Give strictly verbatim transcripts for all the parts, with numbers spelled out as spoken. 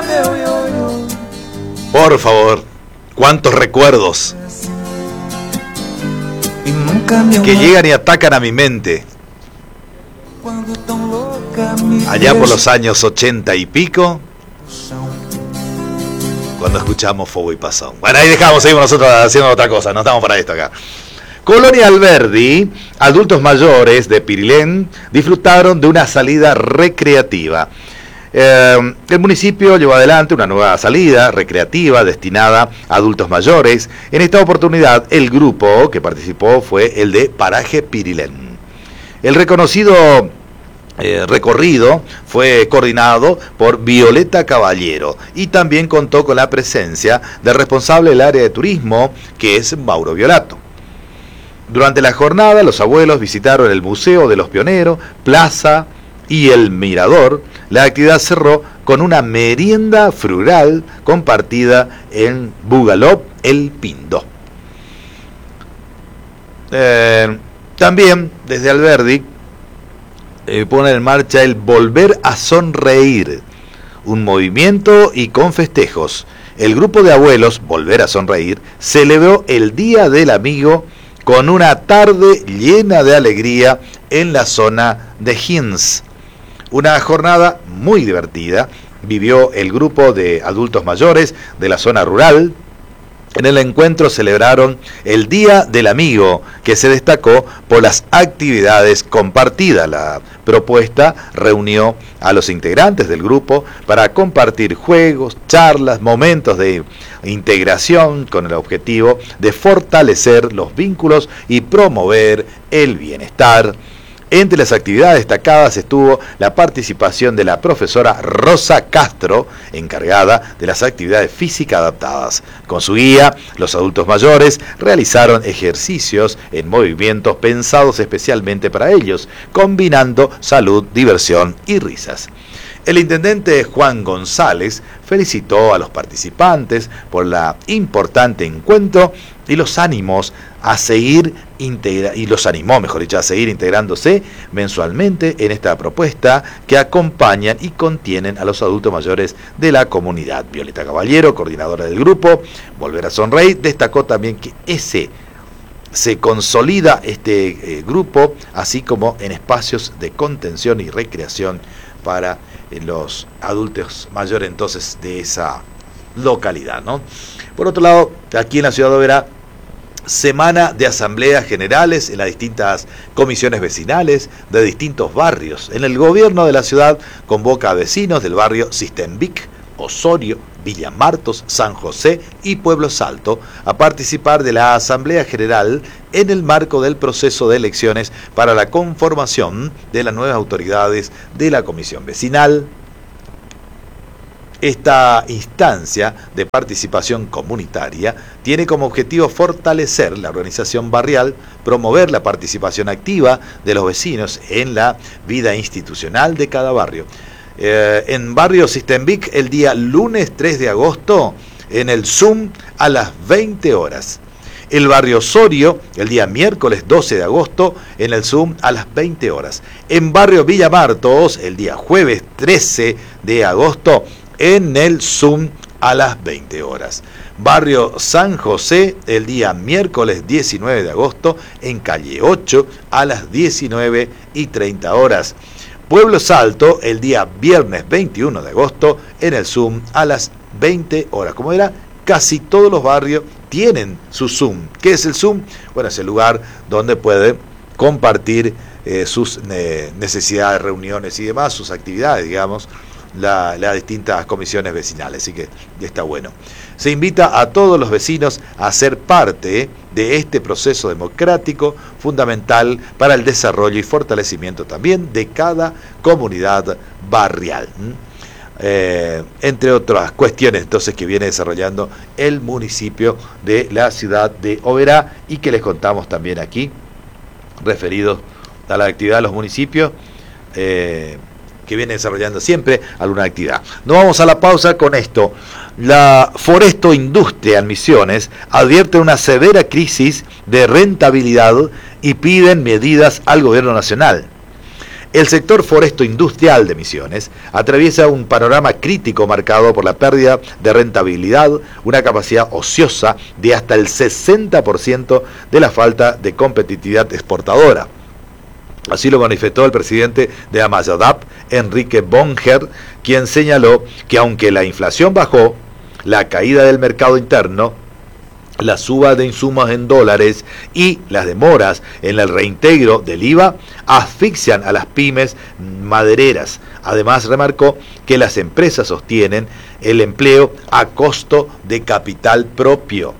Por favor, cuántos recuerdos que llegan y atacan a mi mente. Allá por los años ochenta y pico, cuando escuchamos Fuego y Pasión. Bueno, ahí dejamos, seguimos nosotros haciendo otra cosa, no estamos para esto acá. Colonia Alberdi, adultos mayores de Pirilén disfrutaron de una salida recreativa. Eh, el municipio llevó adelante una nueva salida recreativa destinada a adultos mayores. En esta oportunidad, el grupo que participó fue el de Paraje Pirilén. El reconocido eh, recorrido fue coordinado por Violeta Caballero y también contó con la presencia del responsable del área de turismo, que es Mauro Violato. Durante la jornada, los abuelos visitaron el Museo de los Pioneros, Plaza y el Mirador. La actividad cerró con una merienda frugal compartida en Bugalop, El Pindó. Eh, también, desde Alberdi, eh, pone en marcha el Volver a Sonreír, un movimiento y con festejos. El grupo de abuelos, Volver a Sonreír, celebró el Día del Amigo con una tarde llena de alegría en la zona de Hinz. Una jornada muy divertida vivió el grupo de adultos mayores de la zona rural. En el encuentro celebraron el Día del Amigo, que se destacó por las actividades compartidas. La propuesta reunió a los integrantes del grupo para compartir juegos, charlas, momentos de integración con el objetivo de fortalecer los vínculos y promover el bienestar. Entre las actividades destacadas estuvo la participación de la profesora Rosa Castro, encargada de las actividades físicas adaptadas. Con su guía, los adultos mayores realizaron ejercicios en movimientos pensados especialmente para ellos, combinando salud, diversión y risas. El intendente Juan González felicitó a los participantes por la importante encuentro y los ánimos a seguir integra y los animó, mejor dicho, a seguir integrándose mensualmente en esta propuesta que acompañan y contienen a los adultos mayores de la comunidad. Violeta Caballero, coordinadora del grupo Volver a Sonreír, destacó también que ese se consolida este eh, grupo, así como en espacios de contención y recreación para eh, los adultos mayores entonces de esa localidad, ¿no? Por otro lado, aquí en la ciudad de Oberá, semana de asambleas generales en las distintas comisiones vecinales de distintos barrios. En el gobierno de la ciudad convoca a vecinos del barrio Sistenvik, Osorio, Villa Martos, San José y Pueblo Salto a participar de la asamblea general en el marco del proceso de elecciones para la conformación de las nuevas autoridades de la comisión vecinal. Esta instancia de participación comunitaria tiene como objetivo fortalecer la organización barrial, promover la participación activa de los vecinos en la vida institucional de cada barrio. Eh, en barrio Sistenvik, el día lunes tres de agosto, en el Zoom a las veinte horas. El barrio Osorio, el día miércoles doce de agosto, en el Zoom a las veinte horas. En barrio Villa Martos, el día jueves trece de agosto, en el Zoom a las veinte horas. Barrio San José, el día miércoles diecinueve de agosto, en calle ocho a las diecinueve y treinta horas. Pueblo Salto, el día viernes veintiuno de agosto, en el Zoom a las veinte horas. Como era, casi todos los barrios tienen su Zoom. ¿Qué es el Zoom? Bueno, es el lugar donde pueden compartir eh, sus eh, necesidades, reuniones y demás, sus actividades, digamos, las la distintas comisiones vecinales, así que está bueno. Se invita a todos los vecinos a ser parte de este proceso democrático fundamental para el desarrollo y fortalecimiento también de cada comunidad barrial, eh, entre otras cuestiones entonces que viene desarrollando el municipio de la ciudad de Oberá y que les contamos también aquí, referidos a la actividad de los municipios eh, que viene desarrollando siempre alguna actividad. Nos vamos a la pausa con esto. La Foresto Industria en Misiones advierte una severa crisis de rentabilidad y piden medidas al gobierno nacional. El sector foresto industrial de Misiones atraviesa un panorama crítico marcado por la pérdida de rentabilidad, una capacidad ociosa de hasta el sesenta por ciento de la falta de competitividad exportadora. Así lo manifestó el presidente de Amayadap, Enrique Bonger, quien señaló que aunque la inflación bajó, la caída del mercado interno, la suba de insumos en dólares y las demoras en el reintegro del I V A asfixian a las pymes madereras. Además, remarcó que las empresas sostienen el empleo a costo de capital propio.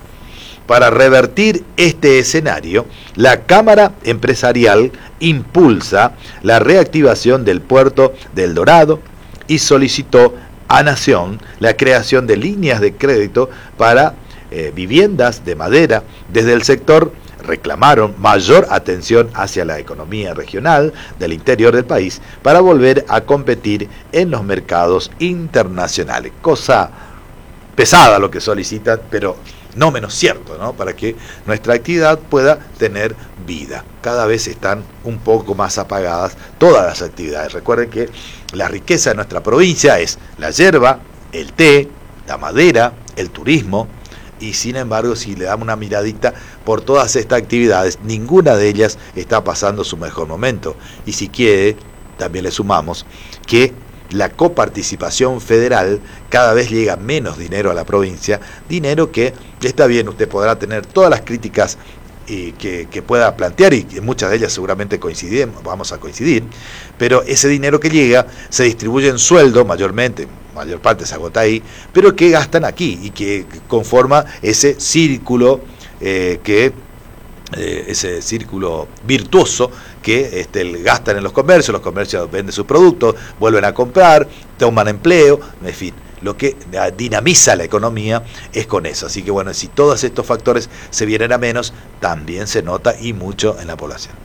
Para revertir este escenario, la Cámara Empresarial impulsa la reactivación del puerto de El Dorado y solicitó a Nación la creación de líneas de crédito para Eh, viviendas de madera. Desde el sector reclamaron mayor atención hacia la economía regional del interior del país para volver a competir en los mercados internacionales. Cosa pesada lo que solicitan, pero no menos cierto, ¿no? Para que nuestra actividad pueda tener vida. Cada vez están un poco más apagadas todas las actividades. Recuerden que la riqueza de nuestra provincia es la yerba, el té, la madera, el turismo. Y sin embargo, si le damos una miradita por todas estas actividades, ninguna de ellas está pasando su mejor momento. Y si quiere, también le sumamos que la coparticipación federal cada vez llega menos dinero a la provincia, dinero que está bien, usted podrá tener todas las críticas y que, que pueda plantear, y muchas de ellas seguramente coinciden, vamos a coincidir, pero ese dinero que llega se distribuye en sueldo mayormente, mayor parte se agota ahí, pero que gastan aquí y que conforma ese círculo eh, que eh, ese círculo virtuoso que este, gastan en los comercios, los comercios venden sus productos, vuelven a comprar, toman empleo, en fin. Lo que dinamiza la economía es con eso. Así que bueno, si todos estos factores se vienen a menos, también se nota y mucho en la población.